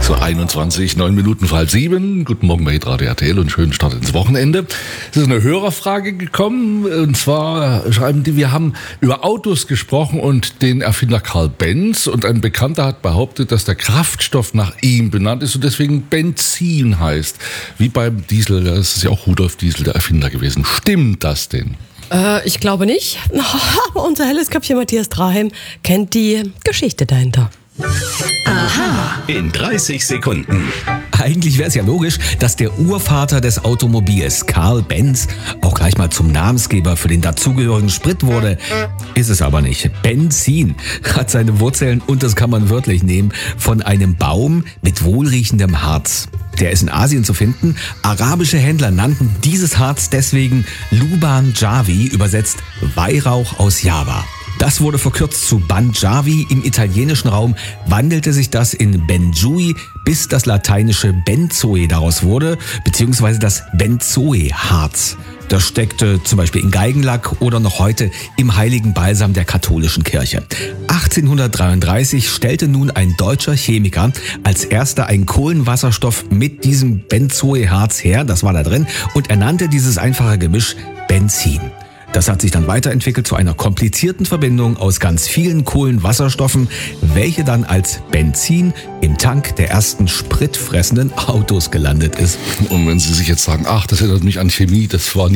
9 vor halb 7. Guten Morgen bei Radio RTL und schönen Start ins Wochenende. Es ist eine Hörerfrage gekommen, und zwar schreiben die, wir haben über Autos gesprochen und den Erfinder Karl Benz, und ein Bekannter hat behauptet, dass der Kraftstoff nach ihm benannt ist und deswegen Benzin heißt. Wie beim Diesel, das ist ja auch Rudolf Diesel der Erfinder gewesen. Stimmt das denn? Ich glaube nicht, aber unser helles Köpfchen Matthias Draheim kennt die Geschichte dahinter. Aha. In 30 Sekunden. Eigentlich wäre es ja logisch, dass der Urvater des Automobils, Karl Benz, auch gleich mal zum Namensgeber für den dazugehörigen Sprit wurde. Ist es aber nicht. Benzin hat seine Wurzeln, und das kann man wörtlich nehmen, von einem Baum mit wohlriechendem Harz. Der ist in Asien zu finden. Arabische Händler nannten dieses Harz deswegen Luban Jawi, übersetzt Weihrauch aus Java. Das wurde verkürzt zu Banjawi. Im italienischen Raum wandelte sich das in Benjui, bis das lateinische Benzoe daraus wurde, beziehungsweise das Benzoe-Harz. Das steckte zum Beispiel in Geigenlack oder noch heute im heiligen Balsam der katholischen Kirche. 1833 stellte nun ein deutscher Chemiker als erster einen Kohlenwasserstoff mit diesem Benzoe-Harz her, das war da drin, und er nannte dieses einfache Gemisch Benzin. Das hat sich dann weiterentwickelt zu einer komplizierten Verbindung aus ganz vielen Kohlenwasserstoffen, welche dann als Benzin im Tank der ersten spritfressenden Autos gelandet ist. Und wenn Sie sich jetzt sagen, ach, das erinnert mich an Chemie, das war